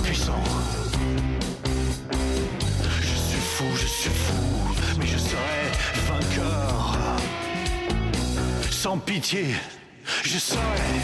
puissant. Je suis fou, mais je serai vainqueur. Sans pitié, je serai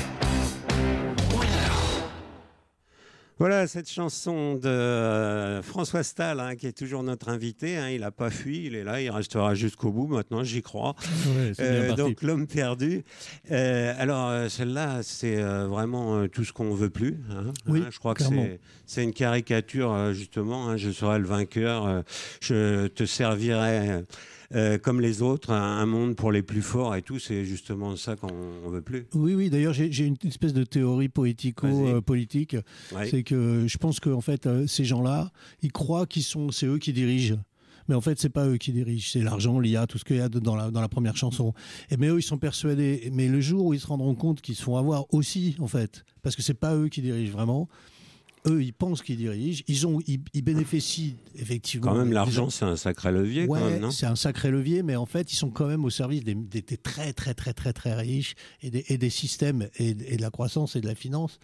winner. Voilà cette chanson de François Stahl, qui est toujours notre invité. Il n'a pas fui, il est là, il restera jusqu'au bout. Maintenant, j'y crois. Ouais, donc, L'homme perdu. Alors, celle-là, c'est vraiment tout ce qu'on ne veut plus. Oui, je crois clairement. que c'est une caricature, justement. Je serai le vainqueur. Je te servirai... comme les autres, un monde pour les plus forts et tout, c'est justement ça qu'on ne veut plus. Oui, d'ailleurs, j'ai une espèce de théorie poético-politique. Ouais. C'est que je pense qu'en fait, ces gens-là, ils croient c'est eux qui dirigent. Mais en fait, c'est pas eux qui dirigent, c'est l'argent, l'IA, tout ce qu'il y a dans la première chanson. Mais eux, ils sont persuadés. Mais le jour où ils se rendront compte qu'ils se font avoir aussi, en fait, parce que c'est pas eux qui dirigent vraiment. Eux, ils pensent qu'ils dirigent. Ils bénéficient effectivement. Quand même, l'argent, c'est un sacré levier, ouais, quand même, non ? C'est un sacré levier, mais en fait, ils sont quand même au service des très, très, très, très, très riches et des systèmes et de la croissance et de la finance.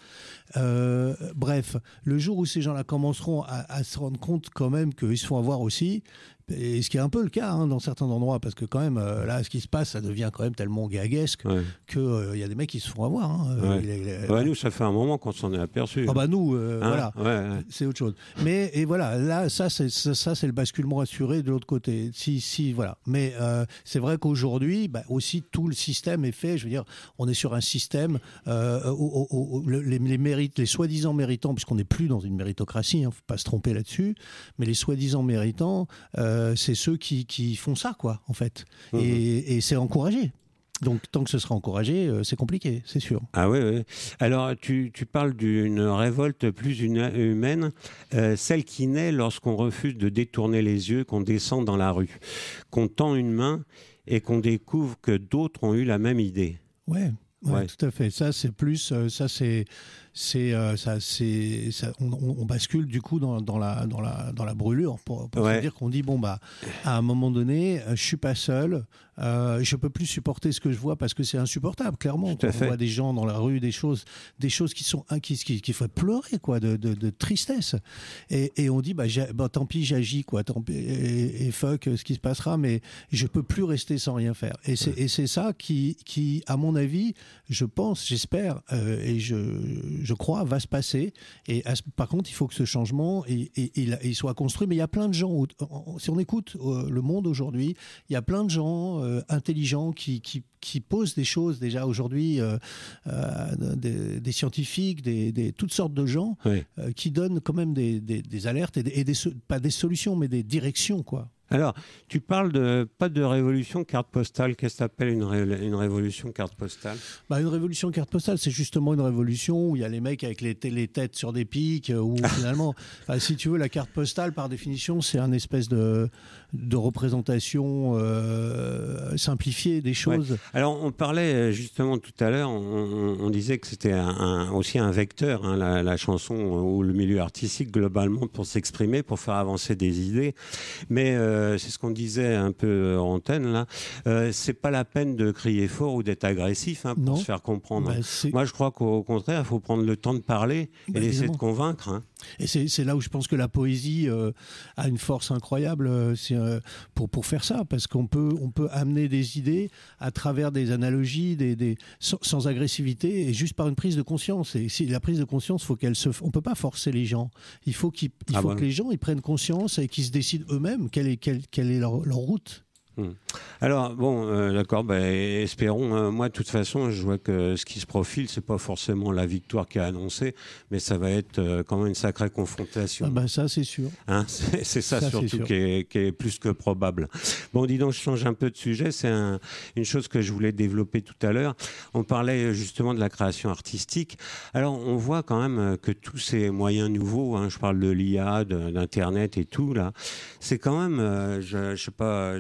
Bref, le jour où ces gens-là commenceront à se rendre compte quand même qu'ils se font avoir aussi, et ce qui est un peu le cas dans certains endroits, parce que quand même, là, ce qui se passe, ça devient quand même tellement gaguesque qu'il y a des mecs qui se font avoir. Nous, ça fait un moment qu'on s'en est aperçu. Ah bah nous, voilà, c'est autre chose. Mais et voilà, là, ça c'est le basculement assuré de l'autre côté. Voilà. Mais c'est vrai qu'aujourd'hui, aussi tout le système est fait. Je veux dire, on est sur un système les mérites, les soi-disant méritants, puisqu'on n'est plus dans une méritocratie, faut pas se tromper là-dessus. Mais les soi-disant méritants, c'est ceux qui font ça, quoi, en fait. Mmh. Et c'est encouragé. Donc, tant que ce sera encouragé, c'est compliqué, c'est sûr. Ah oui. Alors, tu parles d'une révolte plus humaine, celle qui naît lorsqu'on refuse de détourner les yeux, qu'on descend dans la rue, qu'on tend une main et qu'on découvre que d'autres ont eu la même idée. Ouais, tout à fait. Ça, c'est plus... on bascule du coup dans la brûlure pour se dire qu'on dit à un moment donné, je suis pas seul, je peux plus supporter ce que je vois parce que c'est insupportable, clairement. On voit des gens dans la rue, des choses qui sont qui font pleurer, quoi, de tristesse, et on dit tant pis, j'agis, quoi, tant pis, et fuck ce qui se passera, mais je peux plus rester sans rien faire, et c'est ça qui à mon avis, je pense, j'espère, et je crois, va se passer. Et par contre, il faut que ce changement il soit construit. Mais il y a plein de gens, si on écoute le monde aujourd'hui, il y a plein de gens intelligents qui posent des choses déjà aujourd'hui, des scientifiques, toutes sortes de gens qui donnent quand même des alertes et pas des solutions, mais des directions, quoi. Alors, tu parles pas de révolution carte postale. Qu'est-ce que tu appelles une révolution carte postale ? Une révolution carte postale, c'est justement une révolution où il y a les mecs avec les têtes sur des pics, où finalement, si tu veux, la carte postale, par définition, c'est un espèce de représentation simplifiée des choses. Ouais. Alors, on parlait justement tout à l'heure, on disait que c'était aussi un vecteur, la chanson ou le milieu artistique, globalement, pour s'exprimer, pour faire avancer des idées. Mais c'est ce qu'on disait un peu en antenne, là. C'est pas la peine de crier fort ou d'être agressif pour se faire comprendre. Moi, je crois qu'au contraire, il faut prendre le temps de parler et d'essayer de convaincre. Et c'est là où je pense que la poésie a une force incroyable pour faire ça, parce qu'on peut amener des idées à travers des analogies, sans agressivité, et juste par une prise de conscience. Et si la prise de conscience, on peut pas forcer les gens. Il faut que les gens ils prennent conscience et qu'ils se décident eux-mêmes quelle est leur route. Alors bon, d'accord, espérons. Moi, de toute façon, je vois que ce qui se profile, c'est pas forcément la victoire qui est annoncée, mais ça va être quand même une sacrée confrontation. Ça, c'est sûr. C'est ça surtout qui est plus que probable. Bon, dis donc, je change un peu de sujet. C'est une chose que je voulais développer tout à l'heure. On parlait justement de la création artistique. Alors, on voit quand même que tous ces moyens nouveaux, je parle de l'IA, d'Internet et tout, là, c'est quand même, je sais pas, j'aimerais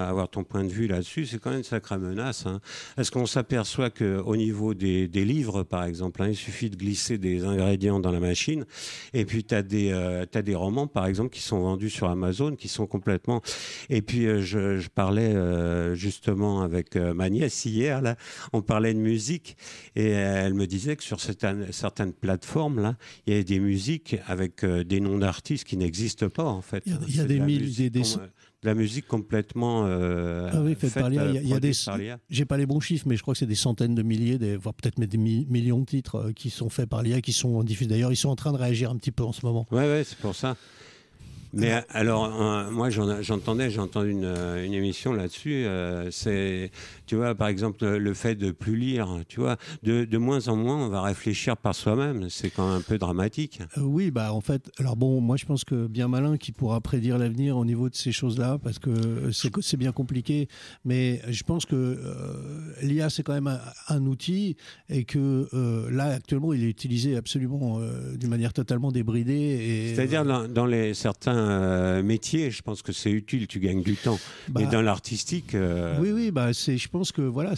avoir ton point de vue là-dessus. C'est quand même une sacrée menace. Hein. Est-ce qu'on s'aperçoit qu'au niveau des livres, par exemple, il suffit de glisser des ingrédients dans la machine, et puis tu as des romans, par exemple, qui sont vendus sur Amazon, qui sont complètement... Et puis, je parlais justement avec ma nièce hier, là, on parlait de musique, et elle me disait que sur certaines plateformes, là, il y a des musiques avec des noms d'artistes qui n'existent pas, en fait. Il y a des de la musique complètement faite par l'IA. J'ai pas les bons chiffres, mais je crois que c'est des centaines de milliers, voire peut-être des millions de titres qui sont faits par l'IA, qui sont diffusés. D'ailleurs, ils sont en train de réagir un petit peu en ce moment. Ouais, c'est pour ça. Mais alors, moi, j'ai entendu une émission là-dessus. C'est, tu vois, par exemple, le fait de plus lire. Tu vois, de moins en moins, on va réfléchir par soi-même. C'est quand même un peu dramatique. Oui, en fait, alors bon, moi, je pense que bien malin qui pourra prédire l'avenir au niveau de ces choses-là, parce que c'est bien compliqué. Mais je pense que l'IA, c'est quand même un outil, et que là, actuellement, il est utilisé absolument d'une manière totalement débridée. C'est-à-dire dans certains métiers, je pense que c'est utile, tu gagnes du temps. Mais dans l'artistique... Oui, je pense que moi,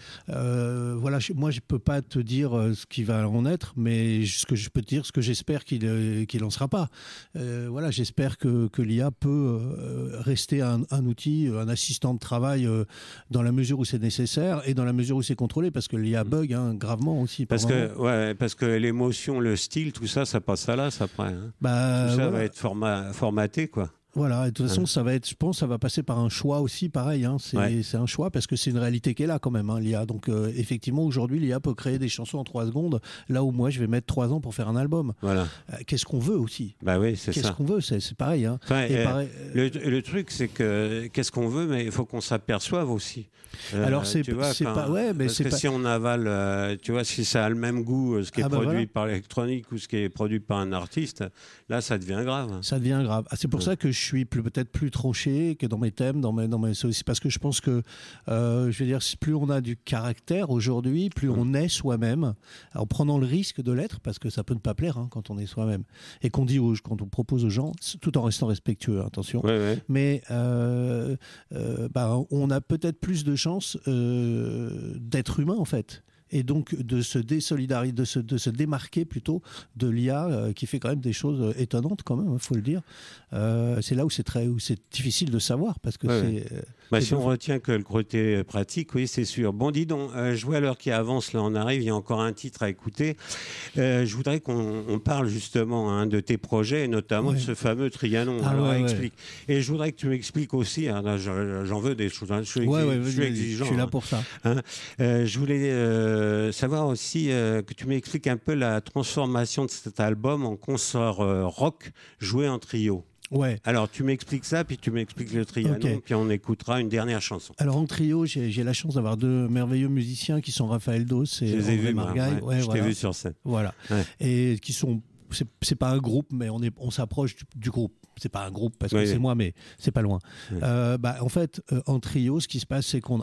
je peux pas te dire ce qui va en être, mais ce que je peux te dire, ce que j'espère qu'il en sera pas. J'espère que l'IA peut rester un outil, un assistant de travail dans la mesure où c'est nécessaire et dans la mesure où c'est contrôlé, parce que l'IA bug gravement aussi. Parce que l'émotion, le style, tout ça, ça passe à l'as après. Hein. Tout ça va être formaté, quoi. Voilà, et de toute façon, je pense, ça va passer par un choix aussi, pareil. Hein. C'est un choix, parce que c'est une réalité qui est là quand même, hein, l'IA. Donc, effectivement, aujourd'hui, l'IA peut créer des chansons en 3 secondes, là où moi, je vais mettre 3 ans pour faire un album. Voilà. Qu'est-ce qu'on veut aussi ? Oui, c'est ça. Qu'est-ce qu'on veut ? C'est pareil. Hein. Le truc, c'est que qu'est-ce qu'on veut, mais il faut qu'on s'aperçoive aussi. Alors, parce que si on avale, tu vois, si ça a le même goût, ce qui est produit par l'électronique ou ce qui est produit par un artiste, là, ça devient grave. Ça devient grave. C'est pour ça que je suis peut-être plus tranché que dans mes thèmes, c'est aussi parce que je pense que, je veux dire, plus on a du caractère aujourd'hui, plus on est soi-même, en prenant le risque de l'être, parce que ça peut ne pas plaire quand on est soi-même, et quand on propose aux gens, tout en restant respectueux, attention. Mais on a peut-être plus de chances d'être humain, en fait. Et donc de se désolidariser, de se démarquer plutôt de l'IA qui fait quand même des choses étonnantes quand même, il faut le dire. C'est là où c'est difficile de savoir, parce que si on retient que le côté pratique, oui, c'est sûr. Bon, dis donc, je vois l'heure qui avance, là on arrive, il y a encore un titre à écouter. Je voudrais qu'on parle justement de tes projets, et notamment de ce fameux Trianon. Explique. Et je voudrais que tu m'expliques aussi, là, j'en veux des choses, je suis exigeant. Je suis là pour ça. Je voulais savoir aussi que tu m'expliques un peu la transformation de cet album en concert rock joué en trio. Ouais. Alors, tu m'expliques ça, puis tu m'expliques le Trianon, puis on écoutera une dernière chanson. Alors, en trio, j'ai la chance d'avoir 2 merveilleux musiciens qui sont Raphaël Dos et André Margaille. Je t'ai vu sur scène. Voilà. Ouais. Et qui sont... C'est pas un groupe, mais on s'approche du groupe. C'est pas un groupe parce que c'est moi, mais c'est pas loin. En fait, en trio, ce qui se passe, c'est qu'on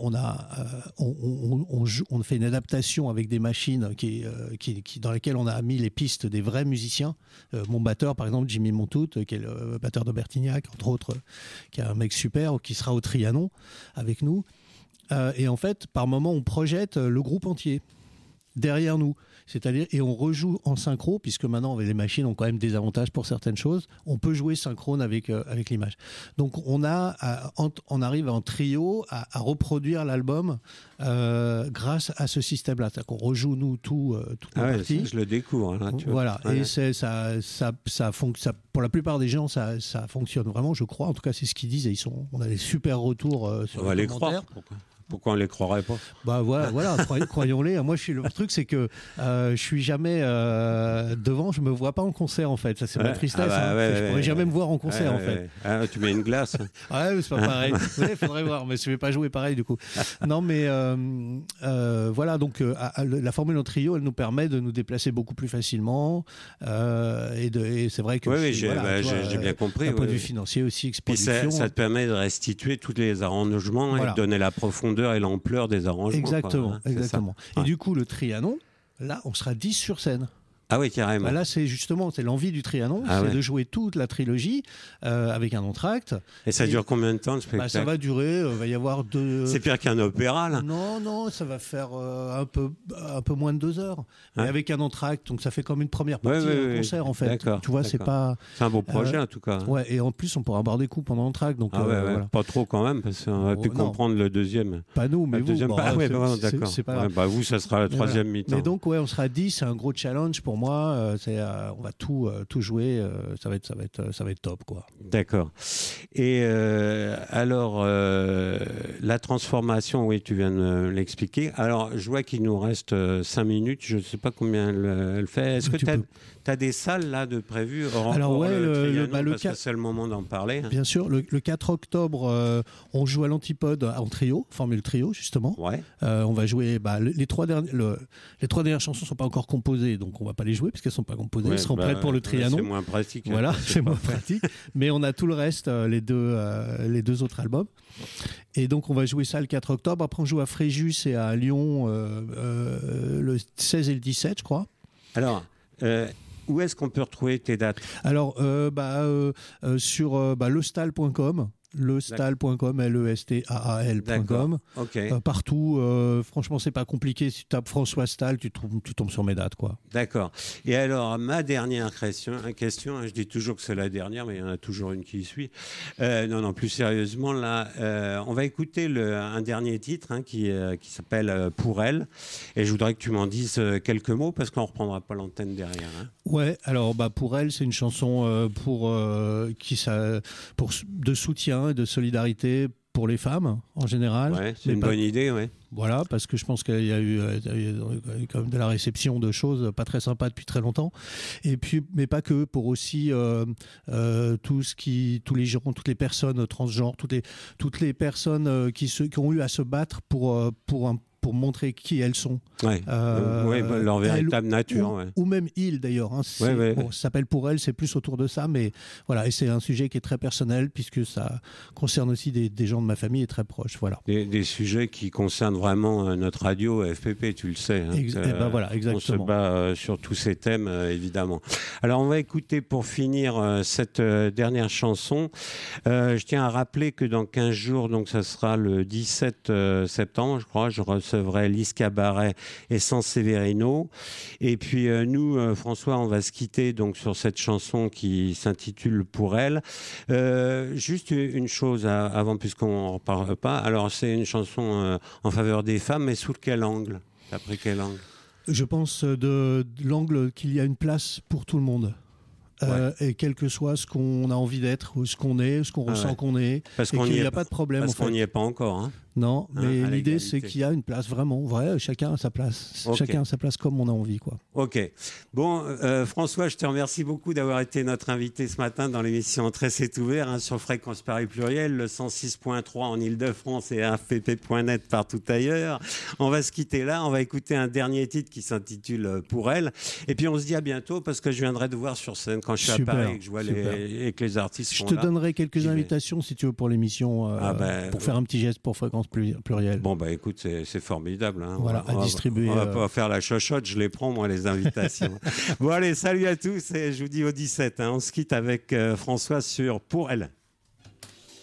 fait une adaptation avec des machines dans lesquelles on a mis les pistes des vrais musiciens. Mon batteur, par exemple, Jimmy Montout, qui est le batteur de Bertignac, entre autres, qui est un mec super, qui sera au Trianon avec nous. Et en fait, par moment, on projette le groupe entier derrière nous. C'est-à-dire, et on rejoue en synchro, puisque maintenant les machines ont quand même des avantages pour certaines choses. On peut jouer synchrone avec l'image. Donc on arrive en trio à reproduire l'album grâce à ce système-là. C'est-à-dire qu'on rejoue nous toute la partie. Je le découvre. Là, voilà. Et ça pour la plupart des gens, ça fonctionne vraiment, je crois. En tout cas, c'est ce qu'ils disent. Et on a des super retours sur les commentaires. Croire. Pourquoi on les croirait pas ? Voilà, croyons-les. Moi, le truc, c'est que je suis jamais devant. Je me vois pas en concert, en fait. Ça, c'est ma tristesse. Je pourrais jamais me voir en concert, en fait. Tu mets une glace. Mais c'est pas pareil. Il faudrait voir, mais je vais pas jouer pareil du coup. Non, mais voilà. Donc, la formule en trio, elle nous permet de nous déplacer beaucoup plus facilement. Et c'est vrai que j'ai bien compris. D'un point de vue financier aussi, Puis ça te permet de restituer tous les arrangements et de donner la profondeur et l'ampleur des arrangements. Exactement. Et du coup, le Trianon, là, on sera 10 sur scène. Ah oui, carrément. Bah là, c'est l'envie du Trianon, c'est de jouer toute la trilogie avec un entracte. Et ça dure combien de temps le spectacle? Ça va durer, va y avoir C'est pire qu'un opéra, là? Non, ça va faire un peu moins de 2 heures. Mais avec un entracte, donc ça fait comme une première partie d'un concert, en fait. D'accord, tu vois, c'est pas... C'est un beau projet, en tout cas. Ouais, et en plus, on pourra boire des coups pendant l'entracte. Donc, voilà. Pas trop quand même, parce qu'on va plus comprendre le deuxième. Pas nous, mais vous. D'accord. C'est pas grave. Vous, ça sera la troisième mi-temps. Mais donc, on sera 10, c'est un gros challenge pour moi. On va tout jouer. Ça va être top, quoi. D'accord. Et alors, la transformation, oui, tu viens de l'expliquer. Alors, je vois qu'il nous reste 5 minutes. Je ne sais pas combien elle fait. Est-ce que tu as des salles là de prévues? Alors, c'est le moment d'en parler. Bien sûr. Le 4 octobre, on joue à l'Antipode en trio, formule trio, justement. Ouais. On va jouer. Les 3 dernières chansons ne sont pas encore composées, donc on ne va pas les jouer, puisqu'elles ne sont pas composées. Elles seront prêtes pour le Trianon. C'est moins pratique. Voilà, c'est moins pratique. Mais on a tout le reste, les deux autres albums. Et donc, on va jouer ça le 4 octobre. Après, on joue à Fréjus et à Lyon le 16 et le 17, je crois. Alors, où est-ce qu'on peut retrouver tes dates? Alors, sur lestal.com. lestal.com, LESTAAL.com. Okay. Partout, franchement, c'est pas compliqué. Si tu tapes François Stahl, tu tombes sur mes dates, quoi. D'accord. Et alors, ma dernière question, je dis toujours que c'est la dernière, mais il y en a toujours une qui suit. Non, plus sérieusement, là, on va écouter un dernier titre qui s'appelle Pour elle. Et je voudrais que tu m'en dises quelques mots, parce qu'on ne reprendra pas l'antenne derrière. Ouais, alors Pour elle, c'est une chanson de soutien et de solidarité pour les femmes en général. Ouais, c'est une bonne idée, ouais. Voilà, parce que je pense qu'il y a eu quand même de la réception de choses pas très sympas depuis très longtemps. Et puis, mais pas que, pour aussi tous les gens, toutes les personnes transgenres, toutes les personnes qui ont eu à se battre pour montrer qui elles sont. Leur véritable nature. Ou même il, d'ailleurs. Ça s'appelle Pour elle, c'est plus autour de ça, mais voilà. Et c'est un sujet qui est très personnel, puisque ça concerne aussi des gens de ma famille et très proches. Voilà. Des sujets qui concernent vraiment notre radio FPP, tu le sais. Voilà, exactement. On se bat sur tous ces thèmes, évidemment. Alors, on va écouter, pour finir, cette dernière chanson. Je tiens à rappeler que dans 15 jours, donc ça sera le 17 septembre, je crois, je recevrai Lise Cabaret et Sanseverino. Et puis nous, François, on va se quitter donc sur cette chanson qui s'intitule Pour elle. Juste une chose avant, puisqu'on n'en reparle pas. Alors, c'est une chanson en faveur des femmes, mais sous quel angle? T'as pris quel angle? Je pense de l'angle qu'il y a une place pour tout le monde. Et quel que soit ce qu'on a envie d'être, ou ce qu'on est, ce qu'on ressent qu'on est, parce et qu'il n'y a pas de problème. Parce qu'on n'y est pas encore. Non, mais l'idée, c'est qu'il y a une place vraiment. Chacun a sa place. Okay. Chacun a sa place comme on a envie, quoi. Ok. Bon, François, je te remercie beaucoup d'avoir été notre invité ce matin dans l'émission Entrée, c'est ouvert sur Fréquence Paris Pluriel, le 106.3 en Ile-de-France et FPP.net partout ailleurs. On va se quitter là. On va écouter un dernier titre qui s'intitule Pour elle. Et puis, on se dit à bientôt, parce que je viendrai te voir sur scène quand je suis à Paris et que je vois et que les artistes sont là. Je te donnerai quelques invitations, si tu veux, pour l'émission, pour faire un petit geste pour Fréquence Pluriel. Bon, écoute, c'est formidable. Voilà, à distribuer. On va pas faire la chochotte, je les prends, moi, les invitations. Bon, allez, salut à tous et je vous dis au 17. On se quitte avec François sur Pour elle.